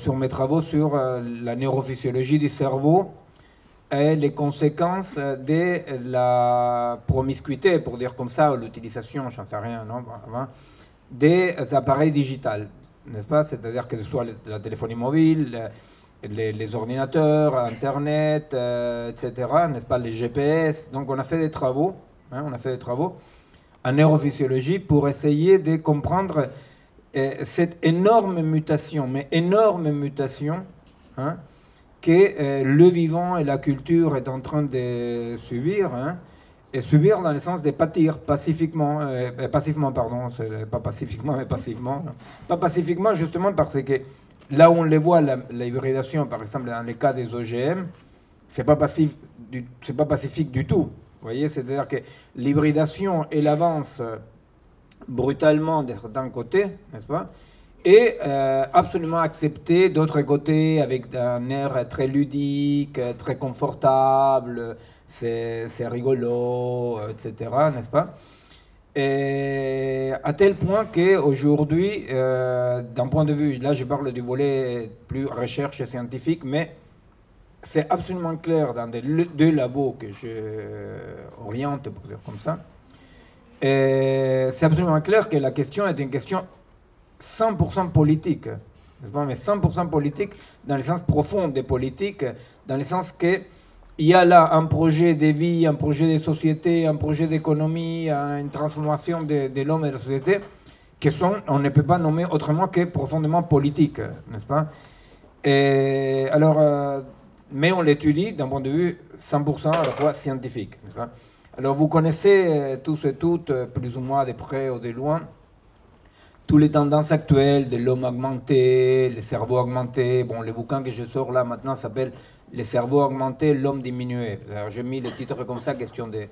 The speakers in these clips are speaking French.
sur mes travaux sur la neurophysiologie du cerveau et les conséquences de la promiscuité, pour dire comme ça, ou l'utilisation, j'en sais rien, non, des appareils digitaux, n'est-ce pas? C'est-à-dire que ce soit la téléphonie mobile, les ordinateurs, Internet, etc., n'est-ce pas, les GPS. Donc on a fait des travaux, en neurophysiologie pour essayer de comprendre cette énorme mutation, hein, que le vivant et la culture est en train de subir, hein, et subir dans le sens de pâtir pacifiquement, passivement, pardon, pas pacifiquement, mais passivement. Pas pacifiquement, justement, parce que là où on les voit, la hybridation, par exemple, dans les cas des OGM, c'est pas pacifique du tout. Vous voyez, c'est-à-dire que l'hybridation, elle avance brutalement d'un côté, n'est-ce pas, et absolument acceptée d'autre côté, avec un air très ludique, très confortable, c'est rigolo, etc., n'est-ce pas? Et à tel point qu'aujourd'hui, d'un point de vue, là je parle du volet plus recherche scientifique, mais c'est absolument clair dans deux labos que je oriente, pour dire comme ça, et c'est absolument clair que la question est une question 100% politique, n'est-ce pas? Mais 100% politique dans le sens profond des politiques, dans le sens que il y a là un projet de vie, un projet de société, un projet d'économie, une transformation de l'homme et de la société, qui sont, on ne peut pas nommer autrement que profondément politiques, n'est-ce pas? Et alors, mais on l'étudie d'un point de vue 100% à la fois scientifique, n'est-ce pas? Alors vous connaissez tous et toutes, plus ou moins de près ou de loin, toutes les tendances actuelles de l'homme augmenté, le cerveau augmenté. Bon, le bouquin que je sors là maintenant s'appelle Le cerveau augmenté, l'homme diminué. Alors, j'ai mis le titre comme ça, question de...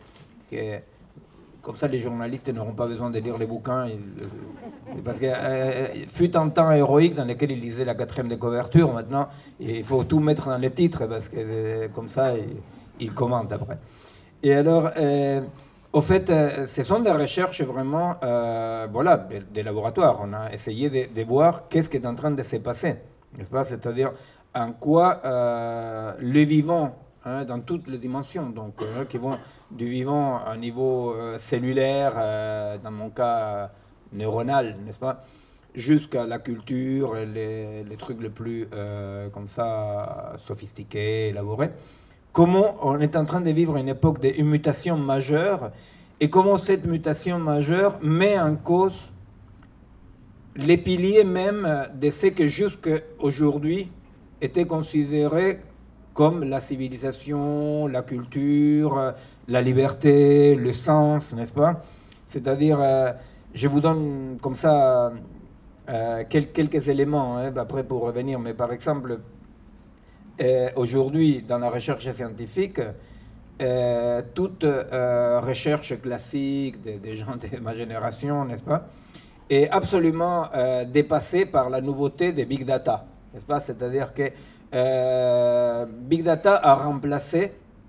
comme ça, les journalistes n'auront pas besoin de lire les bouquins. Parce que fut un temps héroïque dans lequel ils lisaient la 4e de couverture. Maintenant, il faut tout mettre dans les titres, parce que comme ça, ils commentent après. Et alors... au fait, ce sont des recherches vraiment, voilà, des laboratoires. On a essayé de voir qu'est-ce qui est en train de se passer, n'est-ce pas? C'est-à-dire en quoi le vivant, hein, dans toutes les dimensions, donc qui vont du vivant à un niveau cellulaire, dans mon cas neuronal, n'est-ce pas, jusqu'à la culture, les trucs les plus comme ça sophistiqués, élaborés. Comment on est en train de vivre une époque de mutation majeure, et comment cette mutation majeure met en cause les piliers même de ce que jusqu'à aujourd'hui était considéré comme la civilisation, la culture, la liberté, le sens, n'est-ce pas? C'est-à-dire, je vous donne comme ça quelques éléments, hein, après pour revenir, mais par exemple, aujourd'hui, dans la recherche scientifique, toute recherche classique des gens de ma génération, n'est-ce pas, est absolument dépassée par la nouveauté des big data, n'est-ce pas? C'est-à-dire que big data a remplacé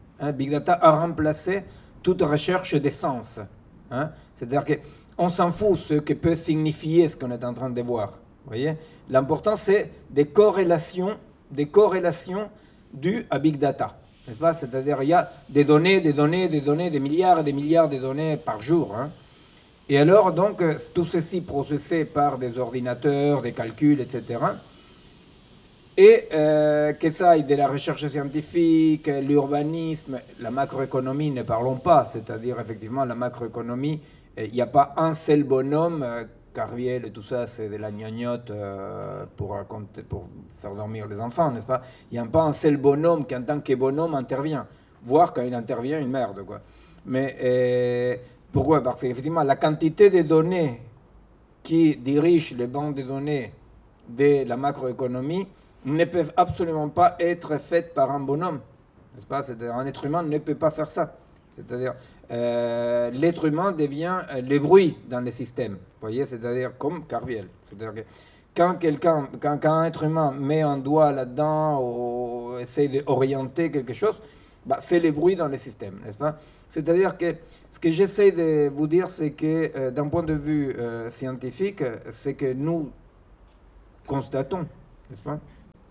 toute recherche des sens, hein? C'est-à-dire qu'on s'en fout ce que peut signifier ce qu'on est en train de voir. Vous voyez, l'important c'est des corrélations dues à big data, n'est-ce pas? C'est-à-dire il y a des données, des milliards et des milliards de données par jour, hein? Et alors donc tout ceci processé par des ordinateurs, des calculs, etc. Et que ça aille de la recherche scientifique, l'urbanisme, la macroéconomie, ne parlons pas, c'est-à-dire effectivement la macroéconomie, il n'y a pas un seul bonhomme, Carviel et tout ça, c'est de la gnognotte pour faire dormir les enfants, n'est-ce pas? Il n'y a pas un seul bonhomme qui en tant que bonhomme intervient, voire quand il intervient, une merde, quoi. Mais pourquoi? Parce qu'effectivement, la quantité de données qui dirigent les banques de données de la macroéconomie ne peuvent absolument pas être faites par un bonhomme, n'est-ce pas? C'est-à-dire, un être humain ne peut pas faire ça. C'est-à-dire, l'être humain devient le bruit dans les systèmes, vous voyez, c'est-à-dire comme Carviel. C'est-à-dire que quand un être humain met un doigt là-dedans ou essaie d'orienter quelque chose, bah, c'est le bruit dans les systèmes, n'est-ce pas? C'est-à-dire que ce que j'essaie de vous dire, c'est que d'un point de vue scientifique, c'est que nous constatons, n'est-ce pas,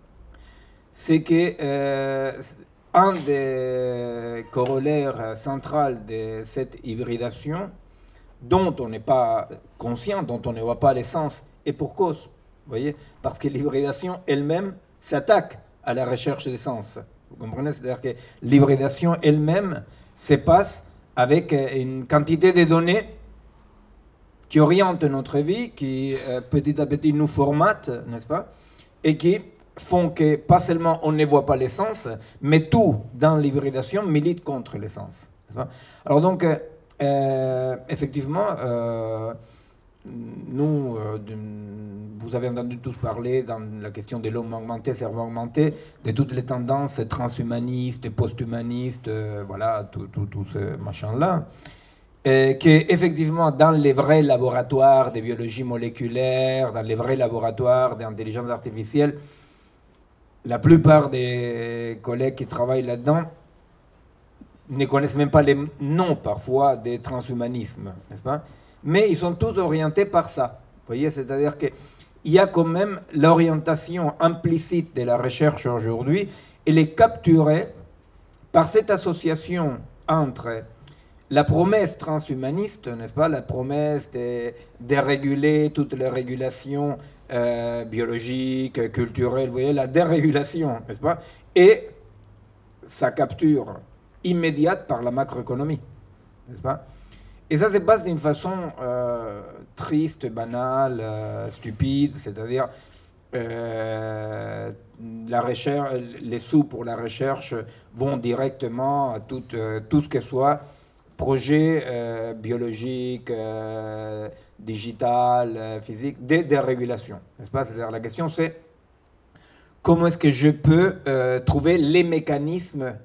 c'est que un des corollaires centrales de cette hybridation, dont on n'est pas conscient, dont on ne voit pas l'essence, et pour cause, vous voyez, parce que l'hybridation elle-même s'attaque à la recherche d'essence. Vous comprenez? C'est-à-dire que l'hybridation elle-même se passe avec une quantité de données qui orientent notre vie, qui petit à petit nous formatent, n'est-ce pas? Et qui font que pas seulement on ne voit pas l'essence, mais tout dans l'hybridation milite contre l'essence. Alors donc, effectivement, nous, vous avez entendu tous parler dans la question de l'homme augmenté, cerveau augmenté, de toutes les tendances transhumanistes, post-humanistes, voilà, tout ce machin-là. Qu'effectivement, dans les vrais laboratoires de biologie moléculaire, dans les vrais laboratoires d'intelligence artificielle, la plupart des collègues qui travaillent là-dedans ne connaissent même pas les noms parfois des transhumanismes, n'est-ce pas? Mais ils sont tous orientés par ça. Vous voyez, c'est-à-dire qu'il y a quand même l'orientation implicite de la recherche aujourd'hui, elle est capturée par cette association entre la promesse transhumaniste, n'est-ce pas, la promesse de déréguler toutes les régulations biologiques, culturelles, vous voyez, la dérégulation, n'est-ce pas, et sa capture immédiate par la macroéconomie, n'est-ce pas? Et ça se passe d'une façon triste, banale, stupide, c'est-à-dire la recherche, les sous pour la recherche vont directement à tout ce que soit projet biologique, digital, physique, de dérégulation, n'est-ce pas? C'est-à-dire la question c'est comment est-ce que je peux trouver les mécanismes,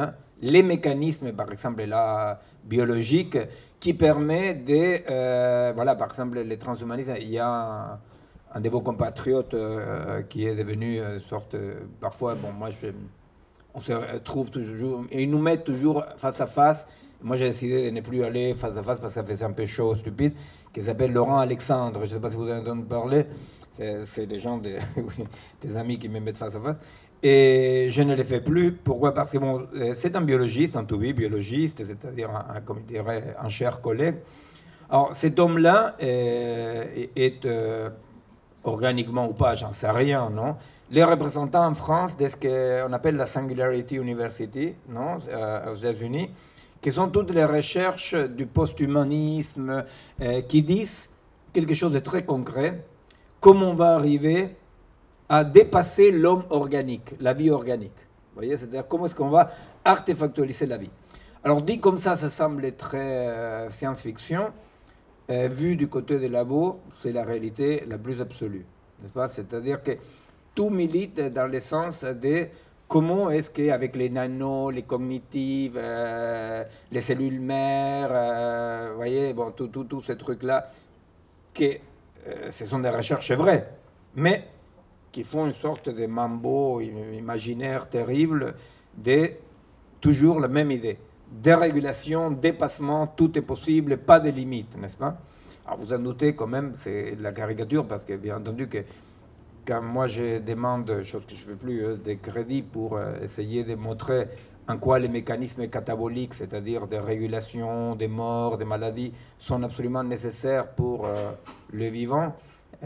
par exemple là, biologiques, qui permet de, voilà, par exemple les transhumanistes, il y a un de vos compatriotes qui est devenu une sorte, parfois, bon, moi on se trouve toujours, et ils nous mettent toujours face à face. Moi, j'ai décidé de ne plus aller face à face parce que ça faisait un peu chaud, stupide, qui s'appelle Laurent Alexandre. Je ne sais pas si vous avez entendu parler. C'est des gens, des amis qui me mettent face à face. Et je ne le fais plus. Pourquoi? Parce que bon, c'est un biologiste, un tout-oui biologiste, c'est-à-dire comme il dirait, un cher collègue. Alors, cet homme-là est organiquement ou pas, j'en sais rien, non? Les représentants en France de ce qu'on appelle la Singularity University, non, aux États-Unis, qui sont toutes les recherches du post-humanisme qui disent quelque chose de très concret, comment on va arriver à dépasser l'homme organique, la vie organique. Vous voyez, c'est-à-dire comment est-ce qu'on va artefactualiser la vie. Alors dit comme ça semble très science-fiction. Vu du côté des labos, c'est la réalité la plus absolue, n'est-ce pas? C'est-à-dire que tout milite dans le sens de comment est-ce qu'avec les nanos, les cognitives, les cellules mères, vous voyez, bon, tout ces trucs-là, que ce sont des recherches vraies, mais qui font une sorte de mambo imaginaire terrible de toujours la même idée. Dérégulation, dépassement, tout est possible, pas de limites, n'est-ce pas? Alors vous en doutez quand même, c'est la caricature, parce que bien entendu que quand moi je demande, chose que je ne fais plus, des crédits pour essayer de montrer en quoi les mécanismes cataboliques, c'est-à-dire des régulations, des morts, des maladies, sont absolument nécessaires pour le vivant,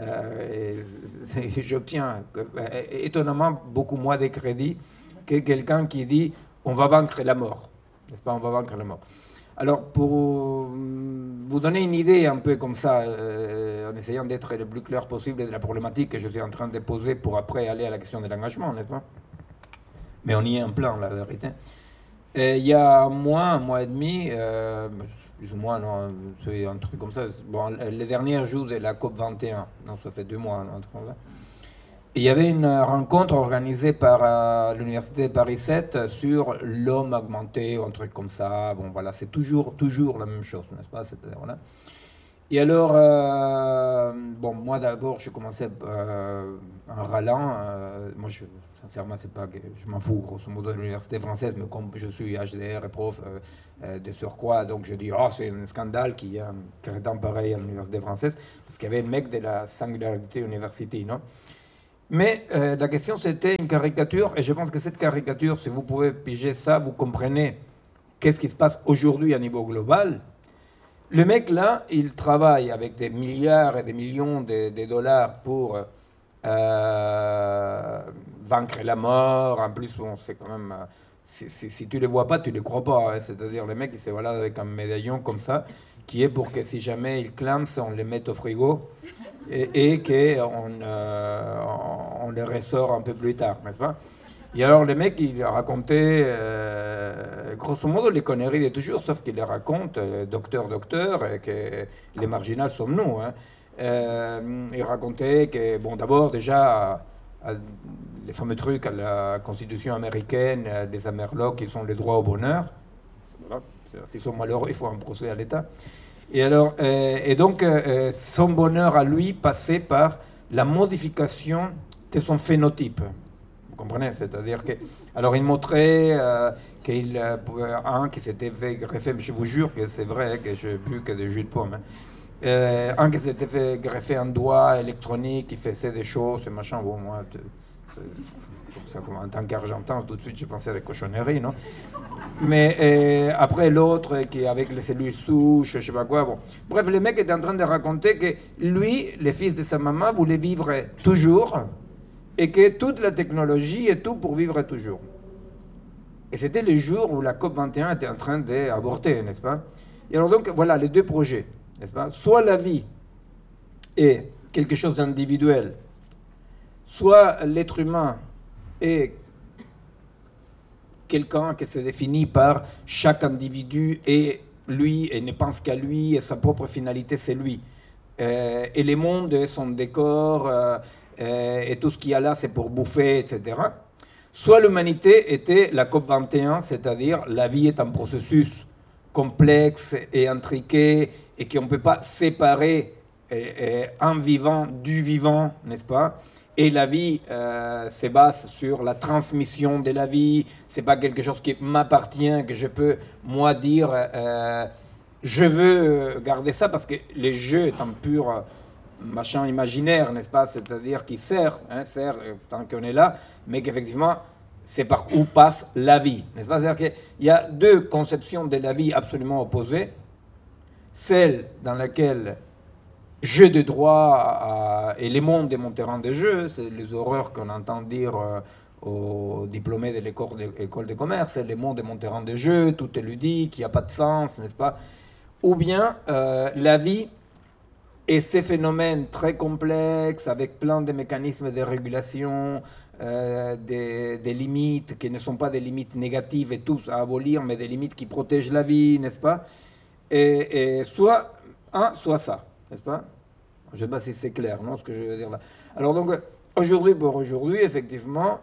j'obtiens étonnamment beaucoup moins de crédits que quelqu'un qui dit on va vaincre la mort. N'est-ce pas? On va vaincre la mort. Alors, pour vous donner une idée un peu comme ça, en essayant d'être le plus clair possible de la problématique que je suis en train de poser pour après aller à la question de l'engagement, n'est-ce pas? Mais on y est en plein, la vérité. Il y a un mois et demi, plus ou moins, non, c'est un truc comme ça. Bon, les derniers jours de la COP 21, non, ça fait 2 mois, non, un truc comme ça. Il y avait une rencontre organisée par l'Université de Paris 7 sur l'homme augmenté ou un truc comme ça. Bon, voilà, c'est toujours la même chose, n'est-ce pas? Voilà. Et alors, bon, moi d'abord, je commençais en râlant. Moi, sincèrement, c'est pas que je m'en fous, grosso modo, de l'université française, mais comme je suis HDR et prof de surcroît, donc je dis, oh, c'est un scandale qu'il y ait un crétin pareil à l'université française, parce qu'il y avait un mec de la Singularity University, non? Mais la question, c'était une caricature, et je pense que cette caricature, si vous pouvez piger ça, vous comprenez qu'est-ce qui se passe aujourd'hui à niveau global. Le mec, là, il travaille avec des milliards et des millions de dollars pour vaincre la mort. En plus, bon, c'est quand même... si tu ne les vois pas, tu ne les crois pas, hein. C'est-à-dire, le mec, il se voilà avec un médaillon comme ça, qui est pour que si jamais il clame, on le mette au frigo et qu'on les ressort un peu plus tard, n'est-ce pas? Et alors, le mec, il racontait, grosso modo, les conneries de toujours, sauf qu'il les raconte, docteur, docteur, et que les marginales sommes nous. Hein. Il racontait que, bon, d'abord, déjà, les fameux trucs à la Constitution américaine, des Amerlocs, qui sont les droits au bonheur. Voilà. S'ils sont malheureux, il faut un procès à l'État. Et alors, et donc, son bonheur à lui passait par la modification de son phénotype. Vous comprenez? C'est-à-dire que, alors, il montrait qu'il un qui s'était fait greffer, mais je vous jure que c'est vrai que je bu que des jus de pomme. Hein. Un qui s'était fait greffer un doigt électronique, qui faisait des choses, et machin. Bon, moi, ça, en tant qu'Argentin, tout de suite, je pensais à des cochonneries, non? Mais après l'autre qui avec les cellules souches, je sais pas quoi. Bon. Bref, le mec est en train de raconter que lui, le fils de sa maman, voulait vivre toujours et que toute la technologie est tout pour vivre toujours. Et c'était le jour où la COP 21 était en train d'avorter, n'est-ce pas? Et alors donc, voilà les deux projets, n'est-ce pas? Soit la vie est quelque chose d'individuel, soit l'être humain est quelqu'un qui se définit par chaque individu et lui, et ne pense qu'à lui, et sa propre finalité, c'est lui. Et le monde est son décor, et tout ce qu'il y a là, c'est pour bouffer, etc. Soit l'humanité était la COP 21, c'est-à-dire la vie est un processus complexe et intriqué, et qu'on ne peut pas séparer un vivant du vivant, n'est-ce pas? Et la vie se base sur la transmission de la vie. C'est pas quelque chose qui m'appartient, que je peux, moi, dire je veux garder ça parce que le jeu est un pur machin imaginaire, n'est-ce pas? C'est-à-dire qui sert tant qu'on est là, mais qu'effectivement, c'est par où passe la vie, n'est-ce pas? C'est-à-dire qu'il y a deux conceptions de la vie absolument opposées. Celle dans laquelle jeu de droit et les mondes de mon terrain de jeu, c'est les horreurs qu'on entend dire aux diplômés de l'école de commerce, c'est les mondes de mon terrain de jeu, tout est ludique, il n'y a pas de sens, n'est-ce pas? Ou bien la vie et ces phénomènes très complexes, avec plein de mécanismes de régulation, des limites qui ne sont pas des limites négatives et tous à abolir, mais des limites qui protègent la vie, n'est-ce pas? Et soit un, soit ça. N'est-ce pas? Je ne sais pas si c'est clair, non, ce que je veux dire là. Alors donc, aujourd'hui pour aujourd'hui, effectivement,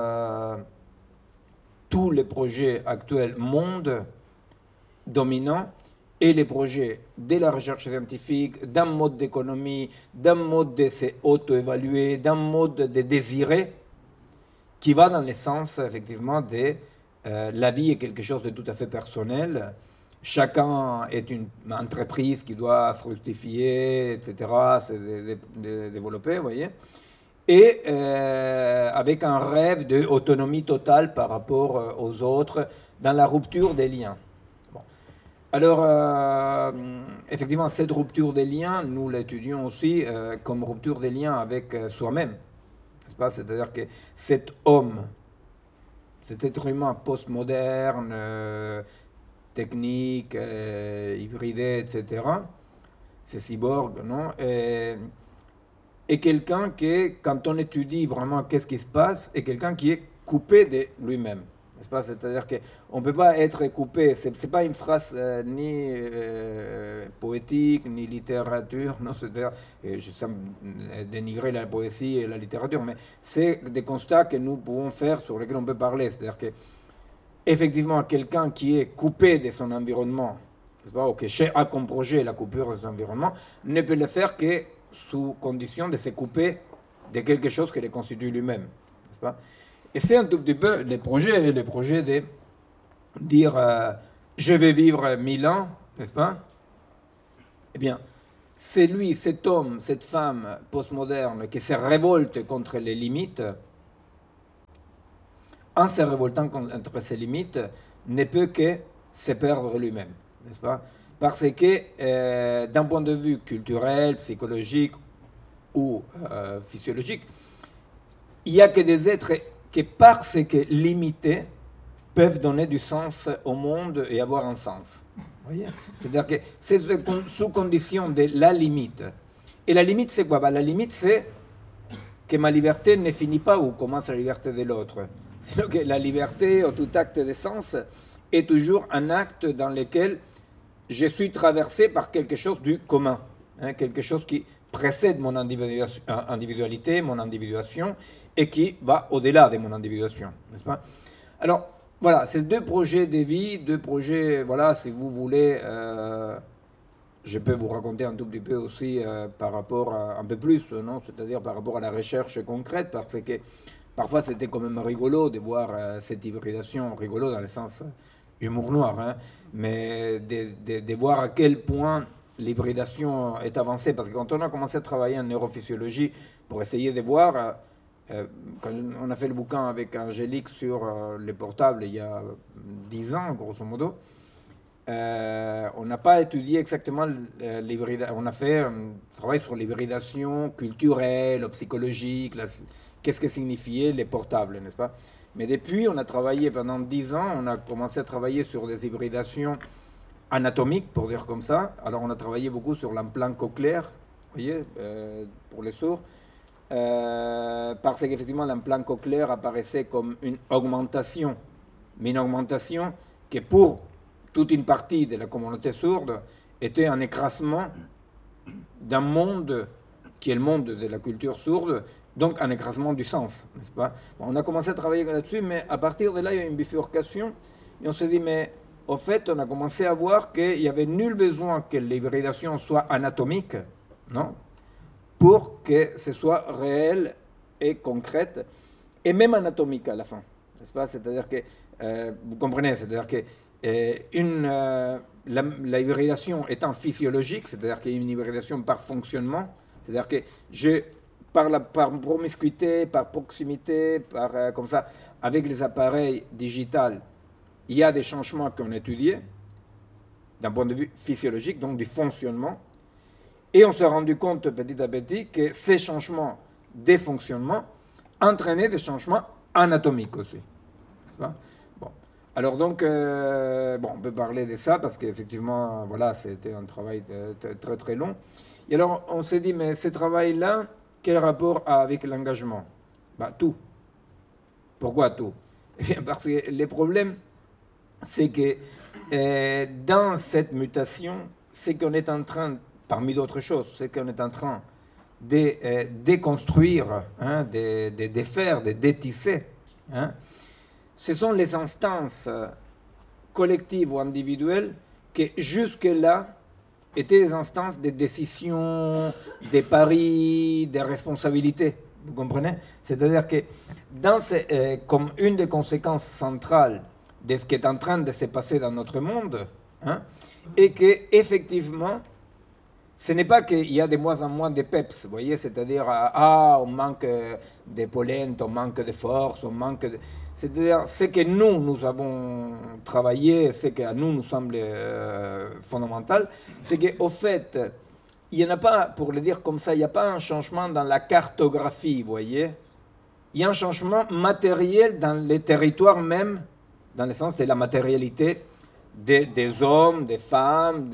tous les projets actuels monde dominant et les projets de la recherche scientifique, d'un mode d'économie, d'un mode de s'auto-évaluer, d'un mode de désirer, qui va dans le sens, effectivement, de la vie est quelque chose de tout à fait personnel. Chacun est une entreprise qui doit fructifier, etc., se développer, vous voyez. Et avec un rêve d'autonomie totale par rapport aux autres dans la rupture des liens. Bon. Alors, effectivement, cette rupture des liens, nous l'étudions aussi comme rupture des liens avec soi-même. N'est-ce pas? C'est-à-dire que cet homme, cet être humain postmoderne, technique, hybridé, etc., c'est cyborg, non? Et quelqu'un qui, quand on étudie vraiment qu'est-ce qui se passe, est quelqu'un qui est coupé de lui-même. N'est-ce pas? C'est-à-dire qu'on ne peut pas être coupé. Ce n'est pas une phrase ni poétique, ni littérature. Non, c'est-à-dire, sans dénigrer la poésie et la littérature, mais c'est des constats que nous pouvons faire sur lesquels on peut parler. C'est-à-dire que effectivement, quelqu'un qui est coupé de son environnement, ou qui a comme projet la coupure de son environnement, ne peut le faire que sous condition de se couper de quelque chose qui le constitue lui-même. Pas? Et c'est un tout petit peu le projet de dire je vais vivre 1000 ans, n'est-ce pas? Eh bien, c'est lui, cet homme, cette femme postmoderne qui se révolte contre les limites, en se révoltant contre ces limites, ne peut que se perdre lui-même, n'est-ce pas? Parce que d'un point de vue culturel, psychologique ou physiologique, il n'y a que des êtres qui, parce que limités, peuvent donner du sens au monde et avoir un sens. Voyez. C'est-à-dire que c'est sous condition de la limite. Et la limite, c'est quoi? La limite, c'est que ma liberté ne finit pas où commence la liberté de l'autre. C'est que la liberté, ou tout acte de sens, est toujours un acte dans lequel je suis traversé par quelque chose du commun, hein, quelque chose qui précède mon individualité, mon individuation, et qui va au-delà de mon individuation, n'est-ce pas? Alors, voilà, c'est deux projets de vie, deux projets, voilà, si vous voulez, je peux vous raconter un tout petit peu aussi par rapport à, un peu plus, non, c'est-à-dire par rapport à la recherche concrète, parce que parfois c'était quand même rigolo de voir cette hybridation, rigolo dans le sens humour noir, hein, mais de voir à quel point l'hybridation est avancée, parce que quand on a commencé à travailler en neurophysiologie pour essayer de voir, quand on a fait le bouquin avec Angélique sur les portables il y a 10 ans, grosso modo, on n'a pas étudié exactement l'hybridation. On a fait un travail sur l'hybridation culturelle, psychologique, qu'est-ce que signifiaient les portables, n'est-ce pas? Mais depuis, on a travaillé pendant 10 ans, on a commencé à travailler sur des hybridations anatomiques, pour dire comme ça. Alors, on a travaillé beaucoup sur l'implant cochléaire, vous voyez, pour les sourds. Parce qu'effectivement l'implant cochléaire apparaissait comme une augmentation, mais une augmentation qui pour toute une partie de la communauté sourde était un écrasement d'un monde qui est le monde de la culture sourde, donc un écrasement du sens, n'est-ce pas? Bon, on a commencé à travailler là-dessus, mais à partir de là il y a une bifurcation, et on s'est dit, mais au fait on a commencé à voir qu'il n'y avait nul besoin que l'hybridation soit anatomique, non? Pour que ce soit réel et concrète, et même anatomique à la fin, n'est-ce pas? C'est-à-dire que, vous comprenez, c'est-à-dire que la hybridation étant physiologique, c'est-à-dire qu'il y a une hybridation par fonctionnement, c'est-à-dire que par promiscuité, par proximité, comme ça, avec les appareils digitaux, il y a des changements qu'on a étudiés, d'un point de vue physiologique, donc du fonctionnement. Et on s'est rendu compte petit à petit que ces changements des fonctionnements entraînaient des changements anatomiques aussi. Bon. Alors donc, on peut parler de ça parce qu'effectivement, voilà, c'était un travail très très long. Et alors on s'est dit, mais ce travail-là, quel rapport a avec l'engagement? Tout. Pourquoi tout? Eh bien, parce que le problème, c'est que dans cette mutation, c'est qu'on est en train, parmi d'autres choses, c'est qu'on est en train de déconstruire, hein, de défaire, de détisser. Hein. Ce sont les instances collectives ou individuelles qui jusque-là étaient des instances de décision, des paris, des responsabilités. Vous comprenez? C'est-à-dire que comme une des conséquences centrales de ce qui est en train de se passer dans notre monde, hein, et qu'effectivement, ce n'est pas qu'il y a de moins en moins de peps, vous voyez, c'est-à-dire, on manque de pollen, on manque de force, on manque de... C'est-à-dire, ce que nous avons travaillé, ce qui à nous semble fondamental, c'est qu'au fait, il n'y en a pas, pour le dire comme ça, il n'y a pas un changement dans la cartographie, vous voyez. Il y a un changement matériel dans les territoires même, dans le sens de la matérialité des hommes, des femmes,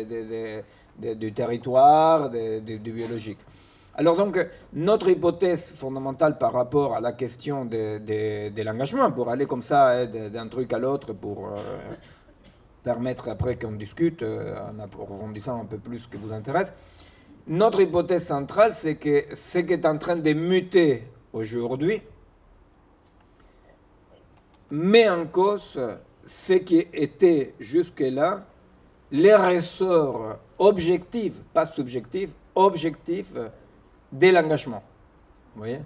du territoire, du biologique. Alors donc, notre hypothèse fondamentale par rapport à la question de l'engagement, pour aller comme ça d'un truc à l'autre, pour permettre après qu'on discute en approfondissant un peu plus ce qui vous intéresse, notre hypothèse centrale, c'est que ce qui est en train de muter aujourd'hui met en cause ce qui était jusque-là les ressorts objectifs, pas subjectifs, objectifs de l'engagement. Vous voyez?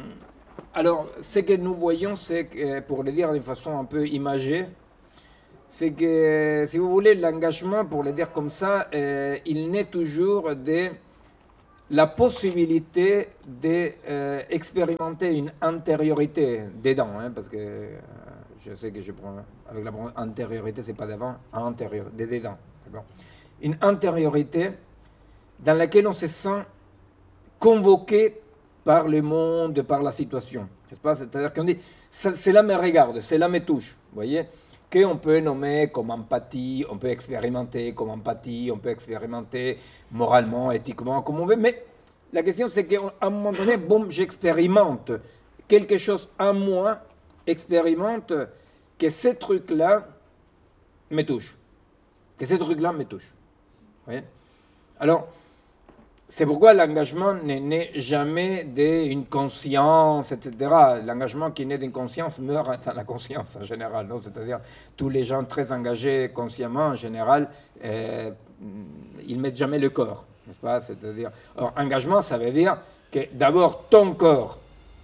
Alors, ce que nous voyons, c'est que, pour le dire d'une façon un peu imagée, c'est que, si vous voulez, l'engagement, pour le dire comme ça, il naît toujours de la possibilité d'expérimenter une antériorité dedans, hein, parce que je sais que je prends, avec la antériorité, c'est pas d'avant, antérieur, de dedans. D'accord. Une antériorité dans laquelle on se sent convoqué par le monde, par la situation. N'est-ce pas? C'est-à-dire qu'on dit, cela me regarde, cela me touche. Vous voyez? Qu'on peut nommer comme empathie, on peut expérimenter comme empathie, on peut expérimenter moralement, éthiquement, comme on veut. Mais la question, c'est qu'à un moment donné, bon, j'expérimente quelque chose en moi, expérimente que ces trucs-là me touchent. Que ces trucs-là me touchent. Vous voyez? Alors, c'est pourquoi l'engagement n'est jamais d'une conscience, etc. L'engagement qui naît d'une conscience meurt dans la conscience en général. C'est-à-dire, tous les gens très engagés consciemment, en général, ils ne mettent jamais le corps. N'est-ce pas? C'est-à-dire, or, engagement, ça veut dire que d'abord, ton corps,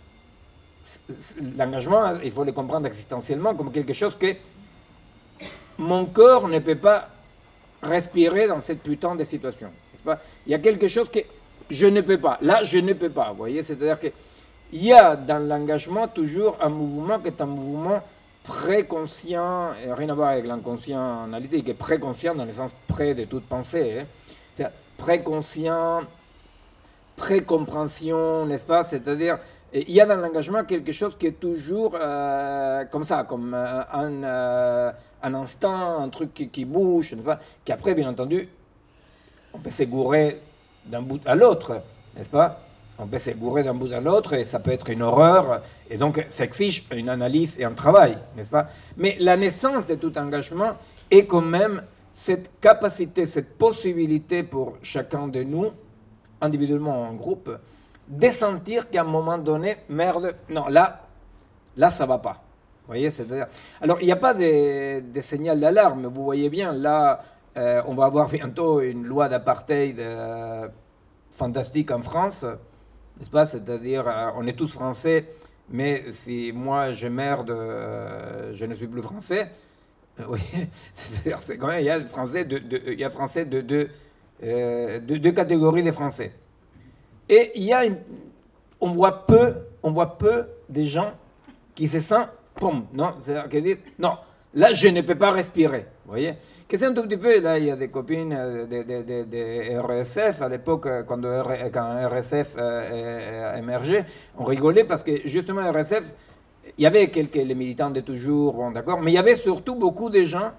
l'engagement, il faut le comprendre existentiellement comme quelque chose que mon corps ne peut pas respirer dans cette putain de situation. Il y a quelque chose que je ne peux pas. Là, je ne peux pas. Vous voyez, c'est-à-dire qu'il y a dans l'engagement toujours un mouvement qui est un mouvement préconscient, et rien à voir avec l'inconscient analytique, qui est préconscient dans le sens près de toute pensée. Hein. C'est-à-dire préconscient, précompréhension, n'est-ce pas? C'est-à-dire, il y a dans l'engagement quelque chose qui est toujours comme ça, comme un instant, un truc qui bouge, n'est-ce pas? Qui après, bien entendu, on peut s'égourer d'un bout à l'autre, n'est-ce pas? On peut s'égourer d'un bout à l'autre et ça peut être une horreur, et donc ça exige une analyse et un travail, n'est-ce pas? Mais la naissance de tout engagement est quand même cette capacité, cette possibilité pour chacun de nous, individuellement ou en groupe, de sentir qu'à un moment donné, merde, non, là ça va pas. Vous voyez, c'est-à-dire... Alors, il n'y a pas de signal d'alarme, vous voyez bien, là... on va avoir bientôt une loi d'apartheid fantastique en France, n'est-ce pas? C'est-à-dire, on est tous français, mais si moi je merde, je ne suis plus français. Oui, c'est-à-dire, c'est quand même, il y a français de deux catégories de français. Et il y a on voit peu des gens qui se sentent, non, c'est-à-dire qui disent, non, là je ne peux pas respirer. Vous voyez? Que c'est un tout petit peu, là, il y a des copines de RSF, à l'époque, quand RSF émergeait, on rigolait parce que justement, RSF, il y avait les militants de toujours, bon, d'accord, mais il y avait surtout beaucoup de gens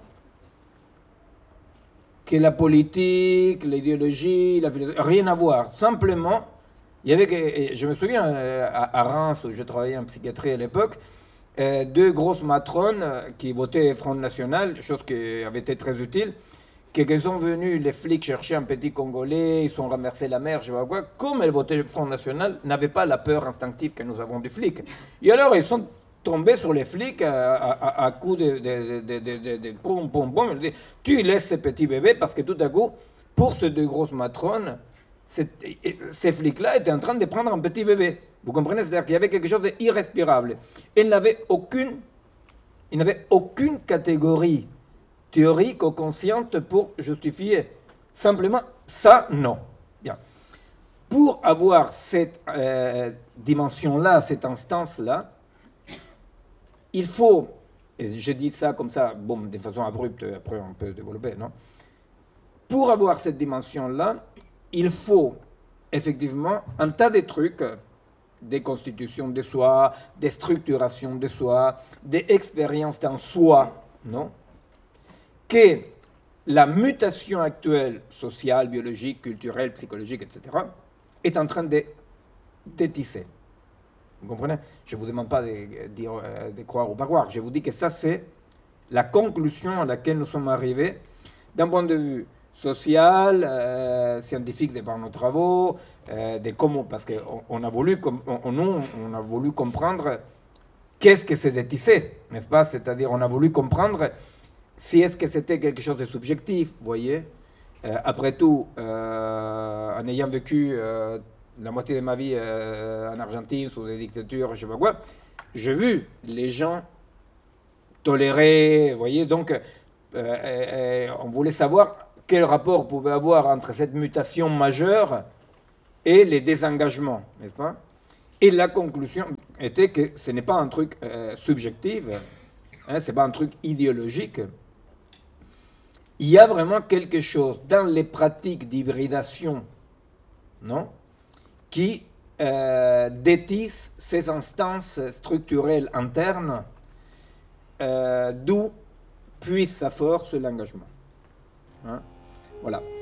que la politique, l'idéologie, la philosophie, rien à voir. Simplement, il y avait, je me souviens, à Reims, où je travaillais en psychiatrie à l'époque, deux grosses matrones qui votaient Front National, chose qui avait été très utile, qui sont venus les flics chercher un petit Congolais, ils sont renversés la mer, je sais pas quoi, comme elles votaient Front National, n'avaient pas la peur instinctive que nous avons du flic. Et alors ils sont tombés sur les flics à coups de pom pom pom, tu laisses ce petit bébé parce que tout à coup, pour ces deux grosses matrones, ces flics-là étaient en train de prendre un petit bébé. Vous comprenez? C'est-à-dire qu'il y avait quelque chose d'irrespirable. Ils n'avaient aucune catégorie théorique ou consciente pour justifier. Simplement, ça, non. Bien. Pour avoir cette dimension-là, cette instance-là, il faut, et je dis ça comme ça, bon, de façon abrupte, après on peut développer, non? Pour avoir cette dimension-là, il faut effectivement un tas de trucs, des constitutions de soi, des structurations de soi, des expériences en soi, non? Que la mutation actuelle, sociale, biologique, culturelle, psychologique, etc., est en train de tisser. Vous comprenez? Je ne vous demande pas de croire ou pas croire. Je vous dis que ça, c'est la conclusion à laquelle nous sommes arrivés d'un point de vue social, scientifique de par nos travaux, parce qu'on a voulu, on a voulu comprendre qu'est-ce que c'est de tisser, n'est-ce pas? C'est-à-dire, on a voulu comprendre si est-ce que c'était quelque chose de subjectif, vous voyez? Après tout, en ayant vécu la moitié de ma vie en Argentine, sous des dictatures, je ne sais pas quoi, j'ai vu les gens tolérer, vous voyez? Donc, on voulait savoir quel rapport pouvait avoir entre cette mutation majeure et les désengagements, n'est-ce pas? Et la conclusion était que ce n'est pas un truc subjectif, hein, ce n'est pas un truc idéologique. Il y a vraiment quelque chose dans les pratiques d'hybridation, non, qui détisse ces instances structurelles internes, d'où puise sa force l'engagement. Hein, voilà.